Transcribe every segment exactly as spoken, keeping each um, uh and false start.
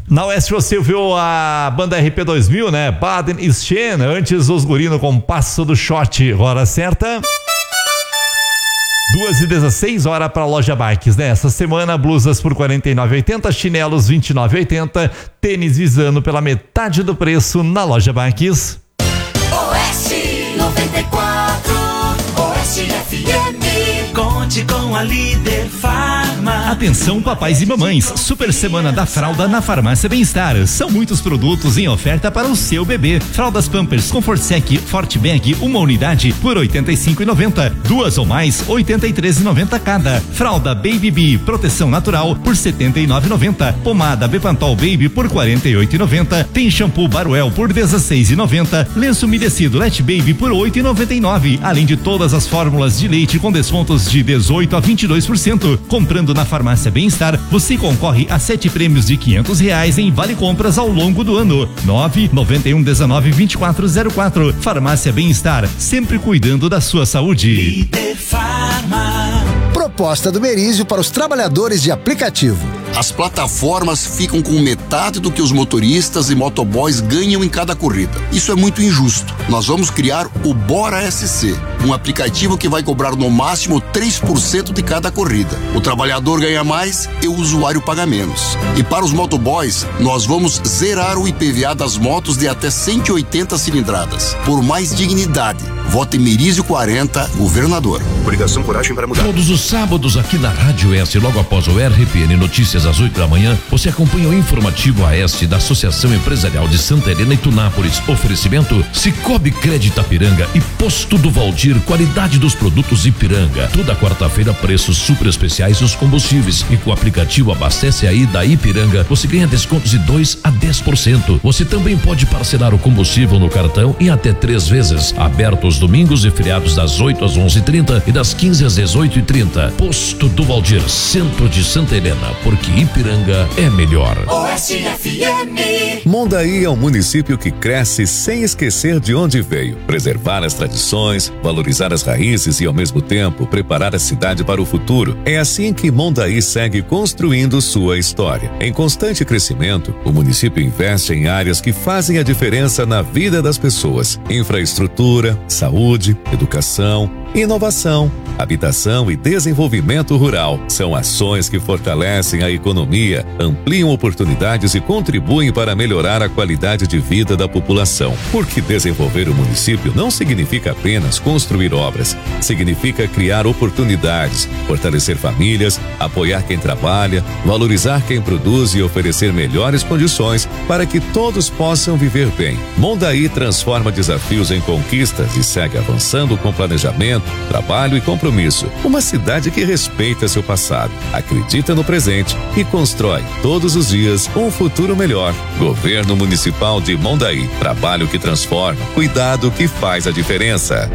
Na Oeste você viu a banda R P dois mil, né? Baden e Schen, antes os guri no compasso do short. Hora certa. duas e dezesseis horas para a Loja Bikes, né? Essa semana, blusas por quarenta e nove reais e oitenta centavos, chinelos vinte e nove reais e oitenta centavos, tênis Visano pela metade do preço na Loja Bikes. Oeste noventa e quatro, Oeste F M. Conte com a Líder Farma. Atenção, papais e mamães, super semana da fralda na Farmácia Bem-Estar. São muitos produtos em oferta para o seu bebê. Fraldas Pampers Comfort Sec Forte Bag, uma unidade por oitenta e cinco reais e noventa centavos. Duas ou mais, oitenta e três reais e noventa centavos cada. Fralda Baby Bee Proteção Natural por setenta e nove reais e noventa centavos. Pomada Bepantol Baby por quarenta e oito reais e noventa centavos. Tem shampoo Baruel por dezesseis reais e noventa centavos. Lenço umedecido Let Baby por oito reais e noventa e nove centavos. Além de todas as fórmulas de leite com descontos de dezoito a vinte e dois por cento. Comprando na Farmácia Bem-Estar, você concorre a sete prêmios de quinhentos reais em vale compras ao longo do ano. nove nove um dezenove vinte e quatro zero quatro. Farmácia Bem-Estar, sempre cuidando da sua saúde. Líder Farma. Proposta do Merizio para os trabalhadores de aplicativo. As plataformas ficam com metade do que os motoristas e motoboys ganham em cada corrida. Isso é muito injusto. Nós vamos criar o Bora S C, um aplicativo que vai cobrar no máximo três por cento de cada corrida. O trabalhador ganha mais e o usuário paga menos. E para os motoboys, nós vamos zerar o I P V A das motos de até cento e oitenta cilindradas. Por mais dignidade, vote Merizio quarenta, governador. Coligação Coragem para Mudar. Todos os sábados aqui na Rádio S, logo após o R P N Notícias às oito da manhã, você acompanha o informativo A S da Associação Empresarial de Santa Helena e Tunápolis. Oferecimento Cicobi Crédito Ipiranga e Posto do Valdir, qualidade dos produtos Ipiranga. Toda quarta-feira, preços super especiais nos combustíveis. E com o aplicativo Abastece Aí da Ipiranga, você ganha descontos de dois a dez por cento. Você também pode parcelar o combustível no cartão em até três vezes. Aberto os domingos e feriados das oito às onze e trinta e das quinze às dezoito e trinta. Posto do Valdir, centro de Santa Helena, porque Ipiranga é melhor. Oeste F M. Mondaí é um município que cresce sem esquecer de onde veio. Preservar as tradições, valorizar as raízes e ao mesmo tempo preparar a cidade para o futuro. É assim que Mondaí segue construindo sua história. Em constante crescimento, o município investe em áreas que fazem a diferença na vida das pessoas. Infraestrutura, saúde, educação, inovação, habitação e desenvolvimento rural. São ações que fortalecem a economia, ampliam oportunidades e contribuem para melhorar a qualidade de vida da população. Porque desenvolver o município não significa apenas construir obras, significa criar oportunidades, fortalecer famílias, apoiar quem trabalha, valorizar quem produz e oferecer melhores condições para que todos possam viver bem. Mondaí transforma desafios em conquistas e segue avançando com planejamento, trabalho e compromisso. Uma cidade que respeita seu passado, acredita no presente e constrói todos os dias um futuro melhor. Governo Municipal de Mondaí. Trabalho que transforma, cuidado que faz a diferença.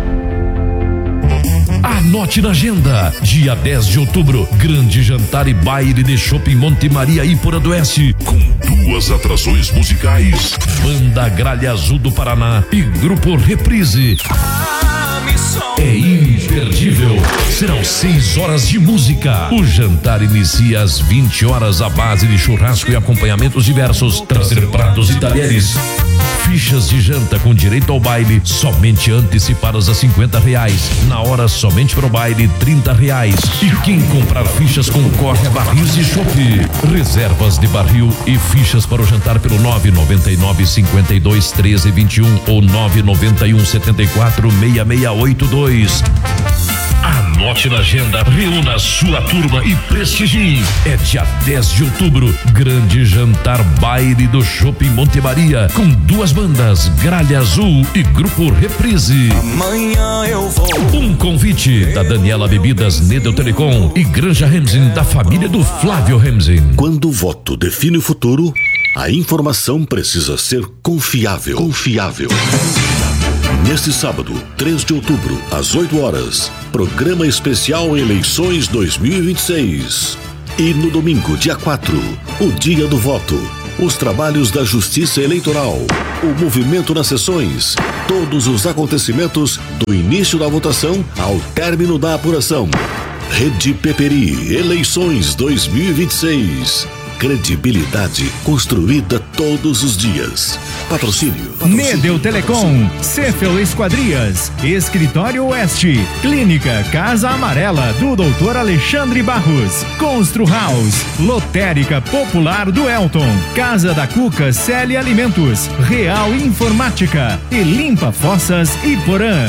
Anote na agenda, dia dez de outubro, grande jantar e baile de Shopping Monte Maria Ípora do Oeste, com duas atrações musicais, Banda Gralha Azul do Paraná e Grupo Reprise. É imperdível. Serão seis horas de música. O jantar inicia às vinte horas à base de churrasco e acompanhamentos diversos. Trazer pratos e talheres. Fichas de janta com direito ao baile, somente antecipadas a cinquenta reais. Na hora, somente para o baile, trinta reais. E quem comprar fichas concorre a barris de chope. Reservas de barril e fichas para o jantar pelo nove nove nove, cinco dois, um três dois um ou nove nove um, sete quatro, seis seis oito dois. Anote na agenda, reúna sua turma e prestigie. É dia dez de outubro, grande jantar baile do Shopping Monte Maria, com duas bandas, Gralha Azul e Grupo Reprise. Amanhã eu vou. Um convite da Daniela Bebidas, Nedel Telecom e Granja Remzin, da família do Flávio Remzin. Quando o voto define o futuro, a informação precisa ser confiável. Confiável. Neste sábado, três de outubro, às oito horas, programa especial Eleições dois mil e vinte e seis. E no domingo, dia quatro, o dia do voto, os trabalhos da Justiça Eleitoral, o movimento nas sessões, todos os acontecimentos do início da votação ao término da apuração. Rede Peperi, Eleições dois mil e vinte e seis. Credibilidade construída todos os dias. Patrocínio. Patrocínio. Medel Telecom, Cefel Esquadrias, Escritório Oeste, Clínica Casa Amarela do doutor Alexandre Barros, Constru House, Lotérica Popular do Elton, Casa da Cuca Celi Alimentos, Real Informática e Limpa Fossas Iporã.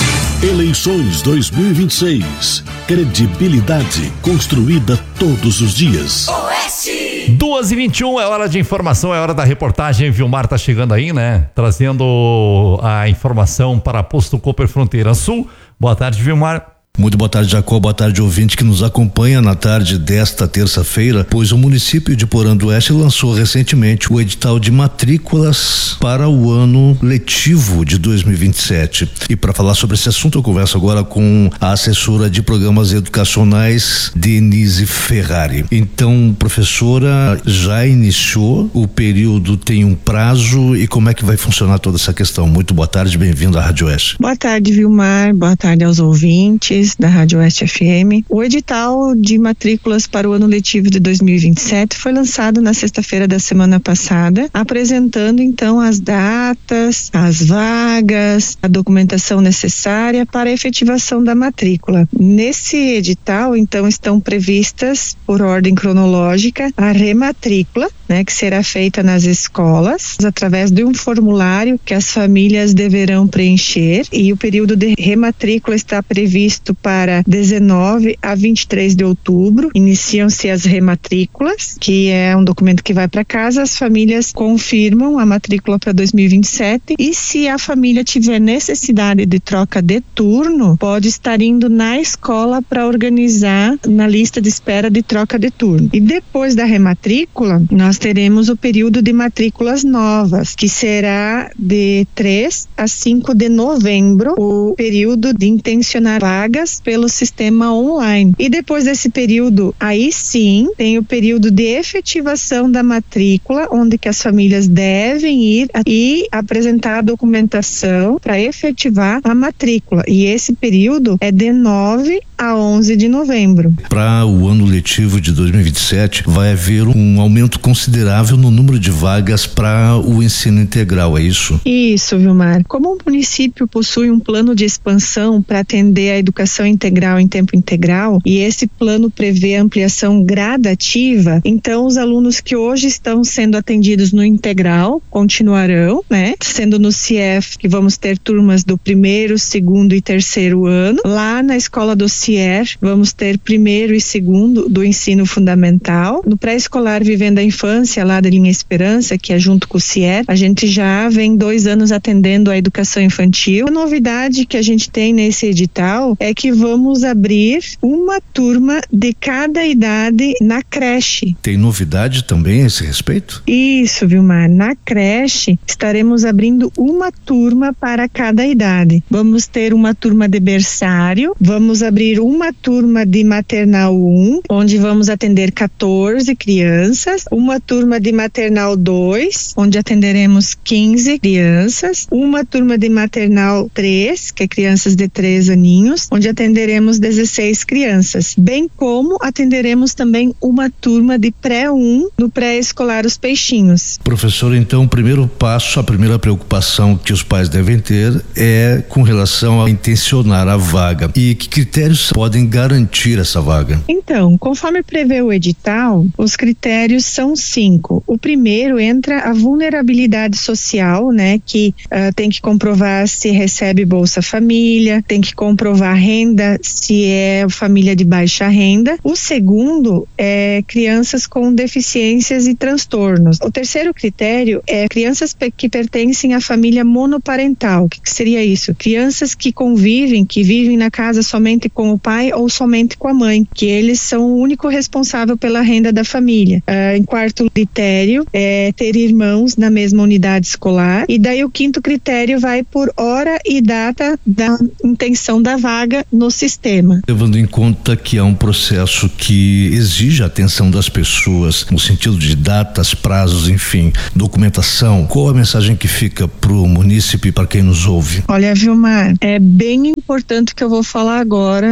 Eleições dois mil e vinte e seis. Credibilidade construída todos os dias. Oeste! duas e vinte e um é hora de informação, é hora da reportagem. Vilmar tá chegando aí, né? Trazendo a informação para Posto Cooper Fronteira Sul. Boa tarde, Vilmar. Muito boa tarde, Jacó. Boa tarde, ouvinte que nos acompanha na tarde desta terça-feira, pois o município de Porã do Oeste lançou recentemente o edital de matrículas para o ano letivo de dois mil e vinte e sete. E para falar sobre esse assunto, eu converso agora com a assessora de programas educacionais, Denise Ferrari. Então, professora, já iniciou o período, tem um prazo, e como é que vai funcionar toda essa questão? Muito boa tarde, bem-vindo à Rádio Oeste. Boa tarde, Vilmar. Boa tarde aos ouvintes da Rádio Oeste F M. O edital de matrículas para o ano letivo de dois mil e vinte e sete foi lançado na sexta-feira da semana passada, apresentando então as datas, as vagas, a documentação necessária para a efetivação da matrícula. Nesse edital, então, estão previstas, por ordem cronológica, a rematrícula, né, que será feita nas escolas, através de um formulário que as famílias deverão preencher, e o período de rematrícula está previsto para dezenove a vinte e três de outubro. Iniciam-se as rematrículas, que é um documento que vai para casa, as famílias confirmam a matrícula para dois mil e vinte e sete, e se a família tiver necessidade de troca de turno, pode estar indo na escola para organizar na lista de espera de troca de turno. E depois da rematrícula, nós teremos o período de matrículas novas, que será de três a cinco de novembro, o período de intencionar vagas pelo sistema online. E depois desse período, aí sim, tem o período de efetivação da matrícula, onde que as famílias devem ir e apresentar a documentação para efetivar a matrícula. E esse período é de nove a onze de novembro. Para o ano letivo de dois mil e vinte e sete, vai haver um aumento considerável no número de vagas para o ensino integral, é isso? Isso, Vilmar. Como o município possui um plano de expansão para atender a educação integral em tempo integral, e esse plano prevê ampliação gradativa, então os alunos que hoje estão sendo atendidos no integral continuarão, né? Sendo no C I E F, que vamos ter turmas do primeiro, segundo e terceiro ano. Lá na escola do C I E F, vamos ter primeiro e segundo do ensino fundamental. No pré-escolar Vivendo a Infância, lá da linha Esperança, que é junto com o C I E F, a gente já vem dois anos atendendo a educação infantil. A novidade que a gente tem nesse edital é que vamos abrir uma turma de cada idade na creche. Tem novidade também a esse respeito? Isso, Vilmar. Na creche, estaremos abrindo uma turma para cada idade. Vamos ter uma turma de berçário, vamos abrir uma turma de maternal um, onde vamos atender quatorze crianças, uma turma de maternal dois, onde atenderemos quinze crianças, uma turma de maternal três, que é crianças de três aninhos, onde atenderemos dezesseis crianças, bem como atenderemos também uma turma de pré um no pré-escolar Os Peixinhos. Professor, então o primeiro passo, a primeira preocupação que os pais devem ter é com relação a intencionar a vaga. E que critérios podem garantir essa vaga? Então, conforme prevê o edital, os critérios são cinco. O primeiro entra a vulnerabilidade social, né, que uh, tem que comprovar se recebe Bolsa Família, tem que comprovar renda, se é família de baixa renda. O segundo é crianças com deficiências e transtornos. O terceiro critério é crianças que pertencem à família monoparental. O que, que seria isso? Crianças que convivem, que vivem na casa somente com o pai ou somente com a mãe, que eles são o único responsável pela renda da família. Uh, em quarto critério é ter irmãos na mesma unidade escolar, e daí o quinto critério vai por hora e data da intenção da vaga no sistema. Levando em conta que é um processo que exige a atenção das pessoas no sentido de datas, prazos, enfim, documentação, qual a mensagem que fica pro munícipe, para quem nos ouve? Olha, Vilmar, é bem importante o que eu vou falar agora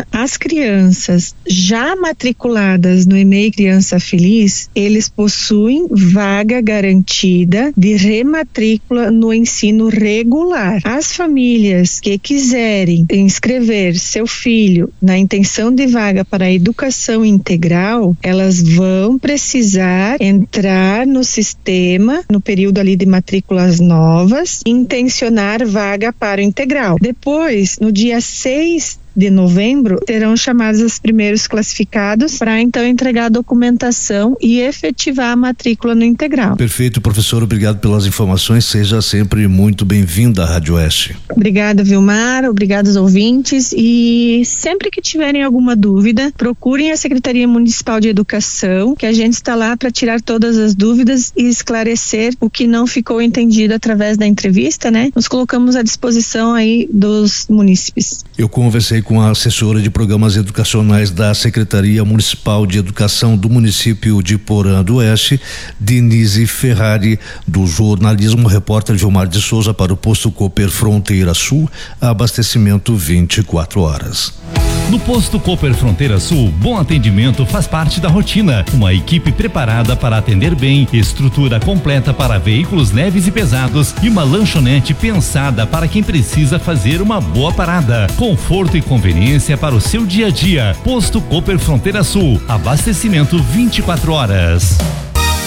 As crianças já matriculadas no E M E I Criança Feliz, eles possuem vaga garantida de rematrícula no ensino regular. As famílias que quiserem inscrever seu filho na intenção de vaga para a educação integral, elas vão precisar entrar no sistema no período ali de matrículas novas, intencionar vaga para o integral. Depois, no dia seis de novembro, terão chamados os primeiros classificados para então entregar a documentação e efetivar a matrícula no integral. Perfeito, professor, obrigado pelas informações, seja sempre muito bem-vinda à Rádio Oeste. Obrigada, Vilmar, obrigado aos ouvintes, e sempre que tiverem alguma dúvida, procurem a Secretaria Municipal de Educação, que a gente está lá para tirar todas as dúvidas e esclarecer o que não ficou entendido através da entrevista, né? Nos colocamos à disposição aí dos munícipes. Eu conversei com a assessora de programas educacionais da Secretaria Municipal de Educação do município de Porã do Oeste, Denise Ferrari, do jornalismo, repórter Gilmar de Souza para o Posto Cooper Fronteira Sul, abastecimento vinte e quatro horas. No Posto Cooper Fronteira Sul, bom atendimento faz parte da rotina. Uma equipe preparada para atender bem, estrutura completa para veículos leves e pesados e uma lanchonete pensada para quem precisa fazer uma boa parada. Conforto e conveniência para o seu dia a dia. Posto Cooper Fronteira Sul, abastecimento vinte e quatro horas.